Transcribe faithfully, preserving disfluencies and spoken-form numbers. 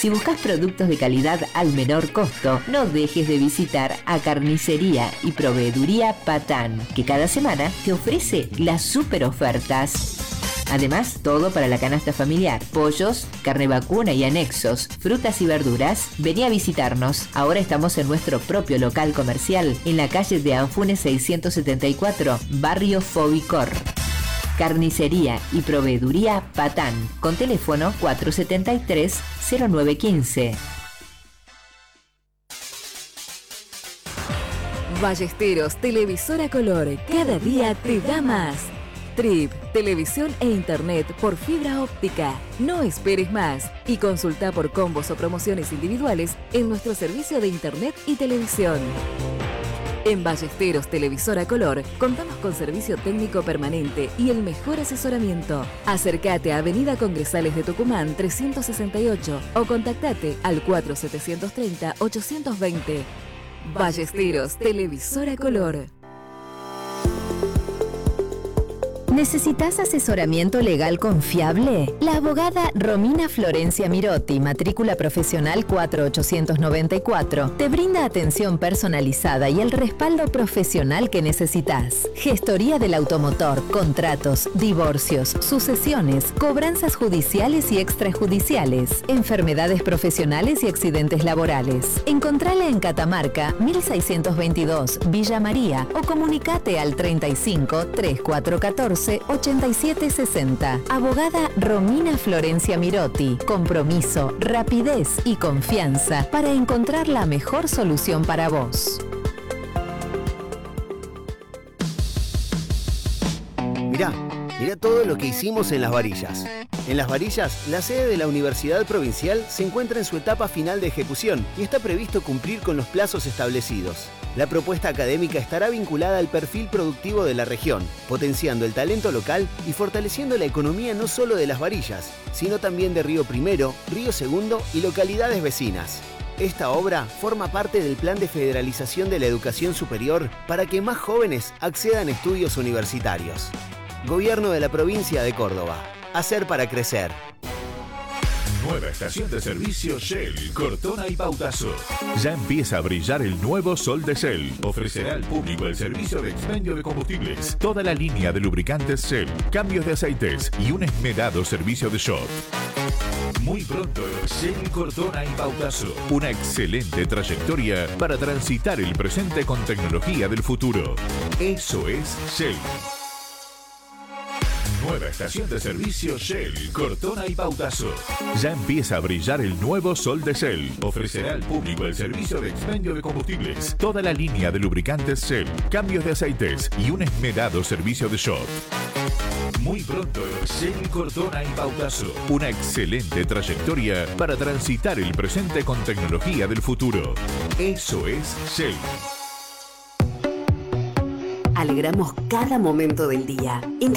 Si buscas productos de calidad al menor costo, no dejes de visitar a Carnicería y Proveeduría Patán, que cada semana te ofrece las super ofertas. Además, todo para la canasta familiar, pollos, carne vacuna y anexos, frutas y verduras. Vení a visitarnos. Ahora estamos en nuestro propio local comercial, en la calle de Anfunes seiscientos setenta y cuatro, barrio Fobicor. Carnicería y Proveeduría Patán, con teléfono cuatro siete tres, cero nueve uno cinco. Ballesteros Televisora Color, cada día te da más. Trip, televisión e internet por fibra óptica. No esperes más y consulta por combos o promociones individuales en nuestro servicio de internet y televisión. En Ballesteros Televisora Color contamos con servicio técnico permanente y el mejor asesoramiento. Acércate a Avenida Congresales de Tucumán trescientos sesenta y ocho o contactate al cuatro siete tres cero, ocho dos cero. Ballesteros Televisora Color. ¿Necesitas asesoramiento legal confiable? La abogada Romina Florencia Mirotti, matrícula profesional cuatro ochocientos noventa y cuatro, te brinda atención personalizada y el respaldo profesional que necesitas. Gestoría del automotor, contratos, divorcios, sucesiones, cobranzas judiciales y extrajudiciales, enfermedades profesionales y accidentes laborales. Encontrala en Catamarca, mil seiscientos veintidós, Villa María, o comunicate al treinta y cinco, treinta y cuatro catorce, ochenta y siete sesenta. Abogada Romina Florencia Mirotti. Compromiso, rapidez y confianza para encontrar la mejor solución para vos. Mirá, mirá todo lo que hicimos en Las Varillas. En Las Varillas, la sede de la Universidad Provincial se encuentra en su etapa final de ejecución y está previsto cumplir con los plazos establecidos. La propuesta académica estará vinculada al perfil productivo de la región, potenciando el talento local y fortaleciendo la economía no solo de Las Varillas, sino también de Río Primero, Río Segundo y localidades vecinas. Esta obra forma parte del Plan de Federalización de la Educación Superior para que más jóvenes accedan a estudios universitarios. Gobierno de la Provincia de Córdoba. Hacer para crecer. Nueva estación de servicio Shell, Cortona y Pautazo. Ya empieza a brillar el nuevo sol de Shell. Ofrecerá al público el servicio de expendio de combustibles, toda la línea de lubricantes Shell, cambios de aceites y un esmerado servicio de shop. Muy pronto, Shell, Cortona y Pautazo. Una excelente trayectoria para transitar el presente con tecnología del futuro. Eso es Shell. Nueva estación de servicio Shell, Cortona y Pautazo. Ya empieza a brillar el nuevo sol de Shell. Ofrecerá al público el servicio de expendio de combustibles, toda la línea de lubricantes Shell, cambios de aceites y un esmerado servicio de shop. Muy pronto, Shell, Cortona y Pautazo. Una excelente trayectoria para transitar el presente con tecnología del futuro. Eso es Shell. Alegramos cada momento del día.